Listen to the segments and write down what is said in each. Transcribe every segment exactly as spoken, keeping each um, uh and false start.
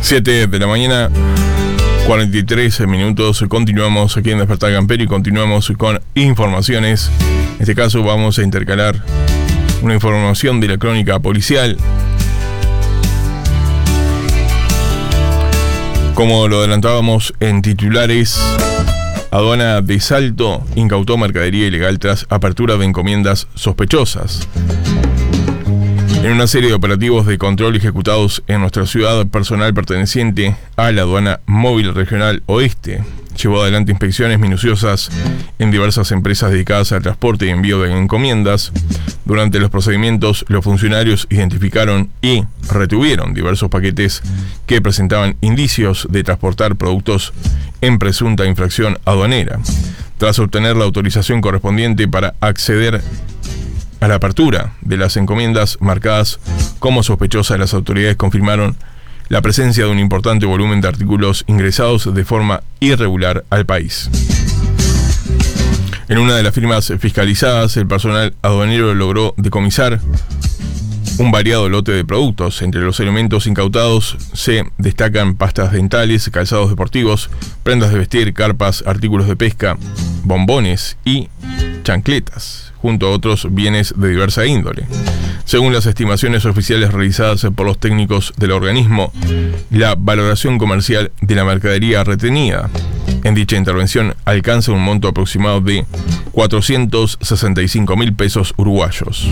siete de la mañana, cuarenta y tres minutos. Continuamos aquí en Despertar Campero y continuamos con informaciones. En este caso vamos a intercalar una información de la crónica policial. Como lo adelantábamos en titulares, Aduana de Salto incautó mercadería ilegal tras apertura de encomiendas sospechosas. En una serie de operativos de control ejecutados en nuestra ciudad, personal perteneciente a la Aduana Móvil Regional Oeste llevó adelante inspecciones minuciosas en diversas empresas dedicadas al transporte y envío de encomiendas. Durante los procedimientos, los funcionarios identificaron y retuvieron diversos paquetes que presentaban indicios de transportar productos en presunta infracción aduanera. Tras obtener la autorización correspondiente para acceder a la apertura de las encomiendas marcadas como sospechosas, las autoridades confirmaron la presencia de un importante volumen de artículos ingresados de forma irregular al país. En una de las firmas fiscalizadas, el personal aduanero logró decomisar un variado lote de productos. Entre los elementos incautados se destacan pastas dentales, calzados deportivos, prendas de vestir, carpas, artículos de pesca, bombones y chancletas, junto a otros bienes de diversa índole. Según las estimaciones oficiales realizadas por los técnicos del organismo, la valoración comercial de la mercadería retenida en dicha intervención alcanza un monto aproximado de cuatrocientos sesenta y cinco mil pesos uruguayos.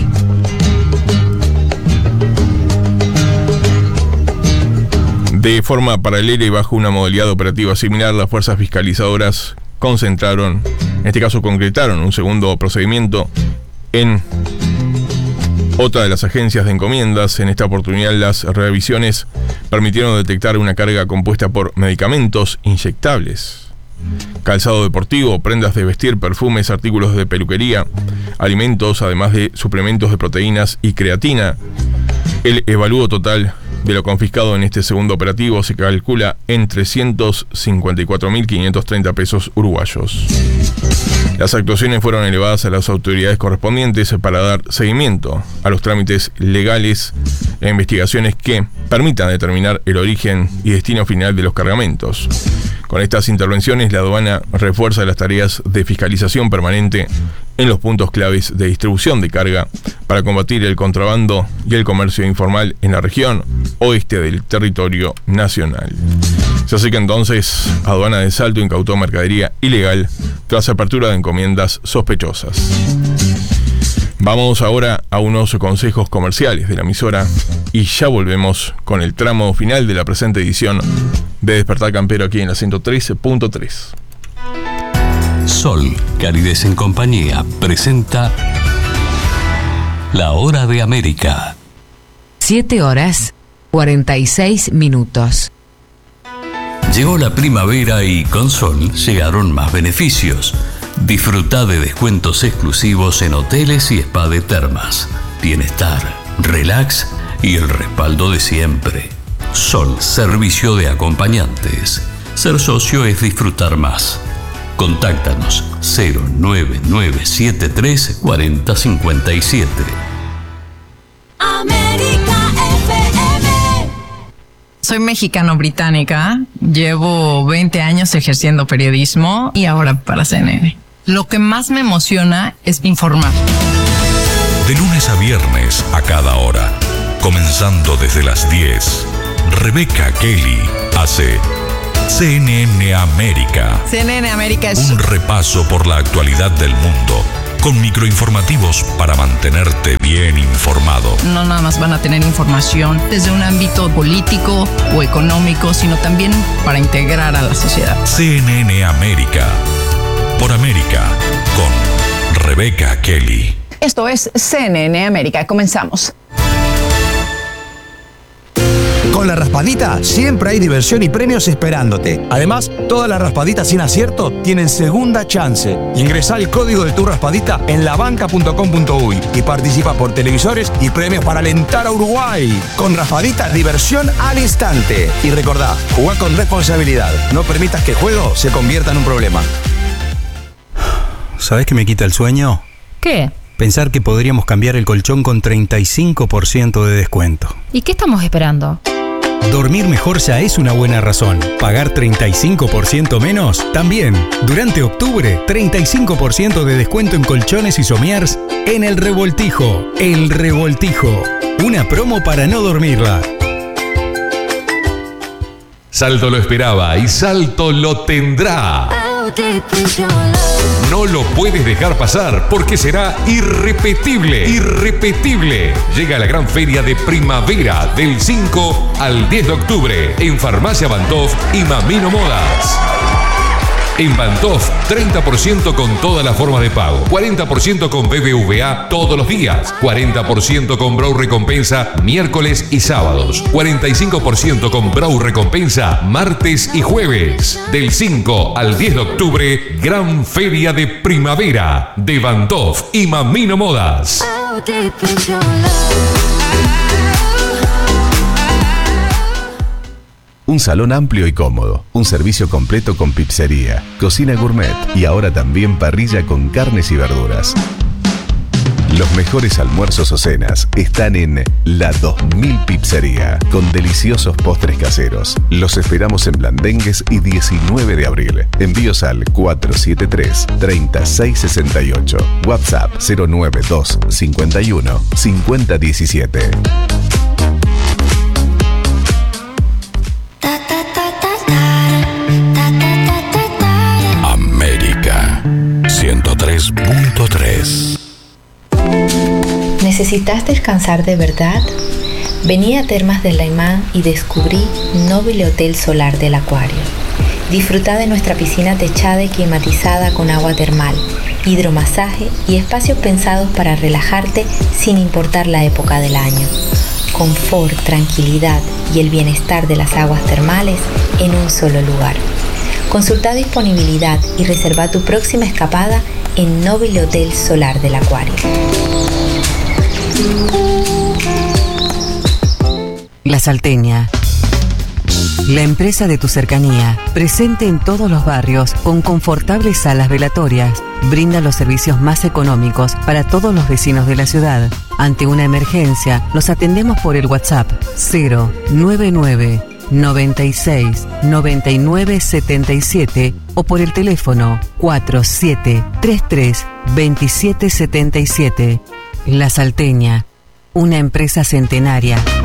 De forma paralela y bajo una modalidad operativa similar, las fuerzas fiscalizadoras concentraron, en este caso concretaron un segundo procedimiento en otra de las agencias de encomiendas. En esta oportunidad, las revisiones permitieron detectar una carga compuesta por medicamentos inyectables, calzado deportivo, prendas de vestir, perfumes, artículos de peluquería, alimentos, además de suplementos de proteínas y creatina. El evalúo total de lo confiscado en este segundo operativo se calcula en trescientos cincuenta y cuatro mil quinientos treinta pesos uruguayos. Las actuaciones fueron elevadas a las autoridades correspondientes para dar seguimiento a los trámites legales e investigaciones que permitan determinar el origen y destino final de los cargamentos. Con estas intervenciones, la aduana refuerza las tareas de fiscalización permanente en los puntos claves de distribución de carga para combatir el contrabando y el comercio informal en la región oeste del territorio nacional. Se hace que entonces Aduana de Salto incautó mercadería ilegal tras apertura de encomiendas sospechosas. Vamos ahora a unos consejos comerciales de la emisora y ya volvemos con el tramo final de la presente edición de Despertar Campero aquí en la ciento tres punto tres. Sol, Calidez en Compañía, presenta La Hora de América. siete horas, cuarenta y seis minutos. Llegó la primavera y con Sol llegaron más beneficios. Disfruta de descuentos exclusivos en hoteles y spa de termas. Bienestar, relax y el respaldo de siempre. Sol, servicio de acompañantes. Ser socio es disfrutar más. Contáctanos cero nueve nueve siete tres cuatro cero cinco siete. América F M. Soy mexicano-británica, llevo veinte años ejerciendo periodismo y ahora para C N N. Lo que más me emociona es informar. De lunes a viernes a cada hora, comenzando desde las diez, Rebeca Kelly hace C N N América. C N N América es un repaso por la actualidad del mundo, con microinformativos para mantenerte bien informado. No nada más van a tener información desde un ámbito político o económico, sino también para integrar a la sociedad. C N N América, por América, con Rebeca Kelly. Esto es C N N América. Comenzamos. Con la raspadita siempre hay diversión y premios esperándote. Además, todas las raspaditas sin acierto tienen segunda chance. Ingresá el código de tu raspadita en labanca punto com punto uy y participa por televisores y premios para alentar a Uruguay. Con raspaditas, diversión al instante. Y recordá, jugá con responsabilidad. No permitas que el juego se convierta en un problema. ¿Sabés qué me quita el sueño? ¿Qué? Pensar que podríamos cambiar el colchón con treinta y cinco por ciento de descuento. ¿Y qué estamos esperando? Dormir mejor ya es una buena razón. ¿Pagar treinta y cinco por ciento menos? También. Durante octubre, treinta y cinco por ciento de descuento en colchones y somiers en El Revoltijo. El Revoltijo. Una promo para no dormirla. Salto lo esperaba y Salto lo tendrá. No lo puedes dejar pasar porque será irrepetible, irrepetible. Llega la gran feria de primavera del cinco al diez de octubre en Farmacia Bantof y Mamino Modas. En Bantof, treinta por ciento con todas las formas de pago, cuarenta por ciento con B B V A todos los días, cuarenta por ciento con Brau Recompensa miércoles y sábados, cuarenta y cinco por ciento con Brau Recompensa martes y jueves. Del cinco al diez de octubre, gran feria de primavera de Bantof y Mamino Modas. Un salón amplio y cómodo, un servicio completo con pizzería, cocina gourmet y ahora también parrilla con carnes y verduras. Los mejores almuerzos o cenas están en La dos mil Pizzería, con deliciosos postres caseros. Los esperamos en Blandengues y diecinueve de abril. Envíos al cuatro siete tres, tres seis seis ocho. WhatsApp cero nueve dos cinco uno cinco cero uno siete. América ciento tres punto tres. ¿Necesitas descansar de verdad? Vení a Termas del Laimán y descubrí Nobile Hotel Solar del Acuario. Disfruta de nuestra piscina techada y climatizada con agua termal, hidromasaje y espacios pensados para relajarte sin importar la época del año. Confort, tranquilidad y el bienestar de las aguas termales en un solo lugar. Consulta disponibilidad y reserva tu próxima escapada en Nobile Hotel Solar del Acuario. La Salteña. La empresa de tu cercanía, presente en todos los barrios con confortables salas velatorias, brinda los servicios más económicos para todos los vecinos de la ciudad. Ante una emergencia, los atendemos por el WhatsApp cero nueve nueve noventa y seis noventa y nueve setenta y siete o por el teléfono cuatro siete tres tres veintisiete setenta y siete. La Salteña, una empresa centenaria